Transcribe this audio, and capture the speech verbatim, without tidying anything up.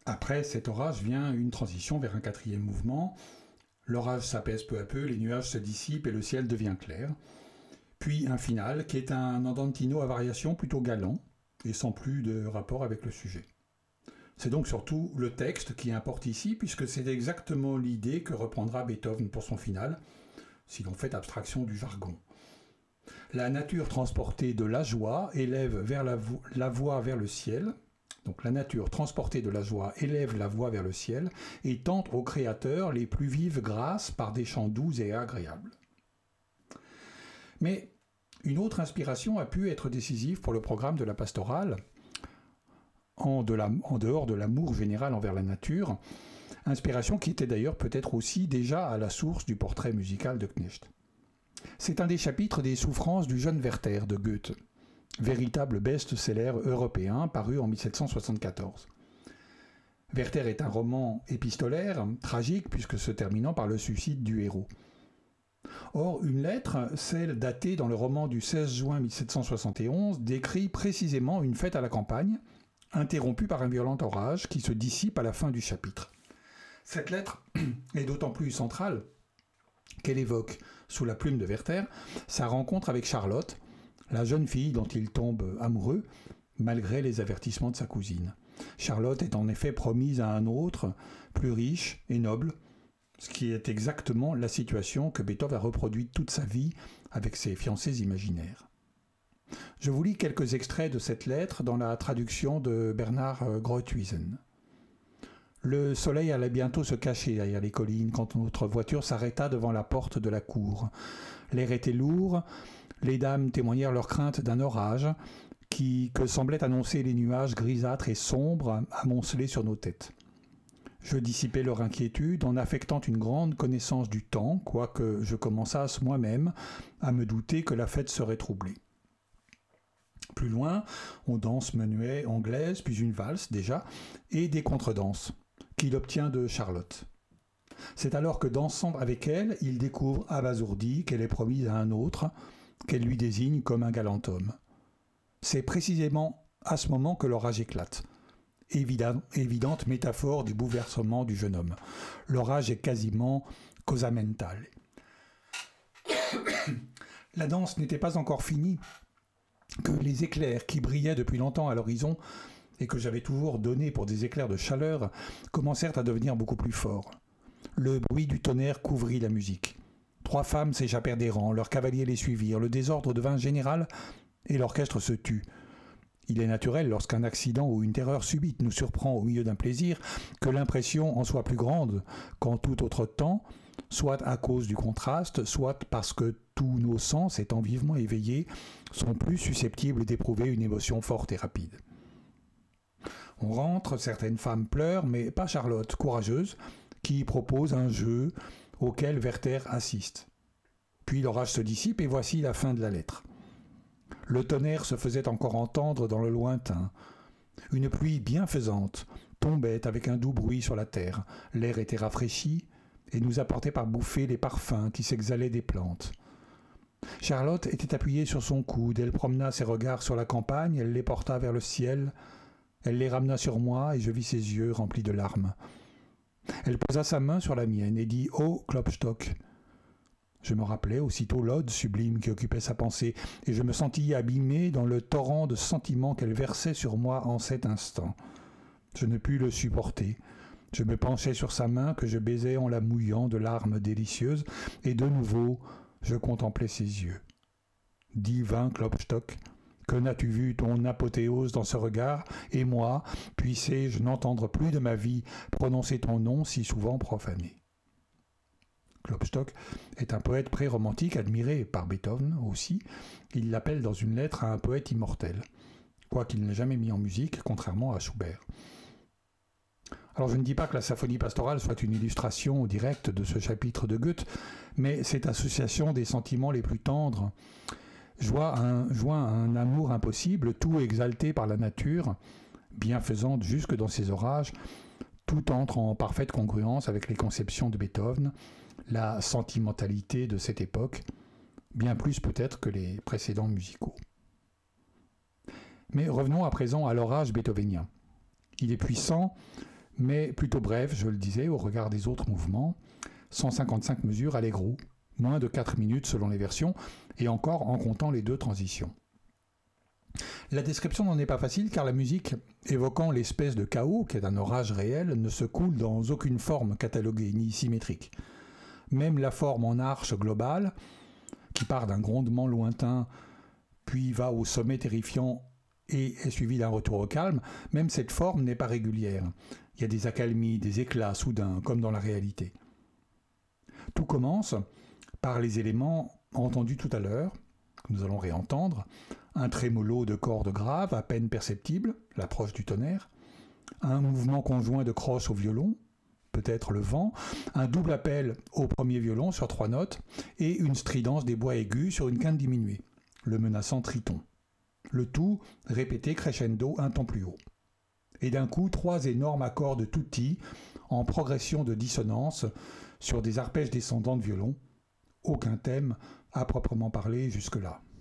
Après cet orage vient une transition vers un quatrième mouvement. L'orage s'apaise peu à peu, les nuages se dissipent et le ciel devient clair. Puis un final qui est un andantino à variation plutôt galant et sans plus de rapport avec le sujet. C'est donc surtout le texte qui importe ici, puisque c'est exactement l'idée que reprendra Beethoven pour son final, si l'on fait abstraction du jargon. La nature transportée de la joie élève vers la, vo- la voix vers le ciel. Donc la nature transportée de la joie élève la voix vers le ciel et tente au Créateur les plus vives grâces par des chants doux et agréables. Mais une autre inspiration a pu être décisive pour le programme de la pastorale, en, de la, en dehors de l'amour général envers la nature, inspiration qui était d'ailleurs peut-être aussi déjà à la source du portrait musical de Knecht. C'est un des chapitres des Souffrances du jeune Werther de Goethe, véritable best-seller européen paru en dix-sept cent soixante-quatorze. Werther est un roman épistolaire, tragique puisque se terminant par le suicide du héros. Or, une lettre, celle datée dans le roman du seize juin dix-sept cent soixante et onze, décrit précisément une fête à la campagne, interrompue par un violent orage qui se dissipe à la fin du chapitre. Cette lettre est d'autant plus centrale qu'elle évoque, sous la plume de Werther, sa rencontre avec Charlotte, la jeune fille dont il tombe amoureux, malgré les avertissements de sa cousine. Charlotte est en effet promise à un autre, plus riche et noble, ce qui est exactement la situation que Beethoven a reproduite toute sa vie avec ses fiancés imaginaires. Je vous lis quelques extraits de cette lettre dans la traduction de Bernard Groothuizen. Le soleil allait bientôt se cacher derrière les collines quand notre voiture s'arrêta devant la porte de la cour. L'air était lourd, les dames témoignèrent leur crainte d'un orage qui, que semblaient annoncer les nuages grisâtres et sombres amoncelés sur nos têtes. Je dissipais leur inquiétude en affectant une grande connaissance du temps, quoique je commençasse moi-même à me douter que la fête serait troublée. Plus loin, on danse menuet anglaise, puis une valse déjà, et des contredanses, qu'il obtient de Charlotte. C'est alors que, dansant avec elle, il découvre, abasourdi, qu'elle est promise à un autre, qu'elle lui désigne comme un galant homme. C'est précisément à ce moment que l'orage éclate. Évident, évidente métaphore du bouleversement du jeune homme. L'orage est quasiment causamental. La danse n'était pas encore finie que les éclairs qui brillaient depuis longtemps à l'horizon et que j'avais toujours donnés pour des éclairs de chaleur commencèrent à devenir beaucoup plus forts. Le bruit du tonnerre couvrit la musique. Trois femmes s'échappèrent des rangs, leurs cavaliers les suivirent, le désordre devint général et l'orchestre se tut. Il est naturel, lorsqu'un accident ou une terreur subite nous surprend au milieu d'un plaisir, que l'impression en soit plus grande qu'en tout autre temps, soit à cause du contraste, soit parce que tous nos sens, étant vivement éveillés, sont plus susceptibles d'éprouver une émotion forte et rapide. On rentre, certaines femmes pleurent, mais pas Charlotte, courageuse, qui propose un jeu auquel Werther assiste. Puis l'orage se dissipe et voici la fin de la lettre. Le tonnerre se faisait encore entendre dans le lointain. Une pluie bienfaisante tombait avec un doux bruit sur la terre. L'air était rafraîchi et nous apportait par bouffées les parfums qui s'exhalaient des plantes. Charlotte était appuyée sur son coude, elle promena ses regards sur la campagne, elle les porta vers le ciel, elle les ramena sur moi et je vis ses yeux remplis de larmes. Elle posa sa main sur la mienne et dit « Oh, Klopstock !» Je me rappelais aussitôt l'ode sublime qui occupait sa pensée, et je me sentis abîmé dans le torrent de sentiments qu'elle versait sur moi en cet instant. Je ne pus le supporter. Je me penchai sur sa main que je baisais en la mouillant de larmes délicieuses, et de nouveau, je contemplais ses yeux. Divin Klopstock, que n'as-tu vu ton apothéose dans ce regard, et moi, puissais-je n'entendre plus de ma vie prononcer ton nom si souvent profané. Klopstock est un poète pré-romantique admiré par Beethoven aussi. Il l'appelle dans une lettre à un poète immortel, quoiqu'il ne l'ait jamais mis en musique, contrairement à Schubert. Alors je ne dis pas que la symphonie pastorale soit une illustration directe de ce chapitre de Goethe, mais cette association des sentiments les plus tendres, joint un, joint un amour impossible, tout exalté par la nature, bienfaisante jusque dans ses orages, tout entre en parfaite congruence avec les conceptions de Beethoven, la sentimentalité de cette époque, bien plus peut-être que les précédents musicaux. Mais revenons à présent à l'orage beethovénien. Il est puissant, mais plutôt bref, je le disais, au regard des autres mouvements, cent cinquante-cinq mesures allegro, moins de quatre minutes selon les versions, et encore en comptant les deux transitions. La description n'en est pas facile car la musique, évoquant l'espèce de chaos qui est un orage réel, ne se coule dans aucune forme cataloguée ni symétrique. Même la forme en arche globale, qui part d'un grondement lointain, puis va au sommet terrifiant et est suivie d'un retour au calme, même cette forme n'est pas régulière. Il y a des accalmies, des éclats soudains, comme dans la réalité. Tout commence par les éléments entendus tout à l'heure, que nous allons réentendre, un trémolo de cordes graves à peine perceptible, l'approche du tonnerre, un mouvement conjoint de crosse au violon, peut-être le vent, un double appel au premier violon sur trois notes, et une stridence des bois aigus sur une quinte diminuée, le menaçant triton. Le tout répété crescendo un ton plus haut. Et d'un coup, trois énormes accords de tutti en progression de dissonance sur des arpèges descendants de violon. Aucun thème à proprement parler jusque-là.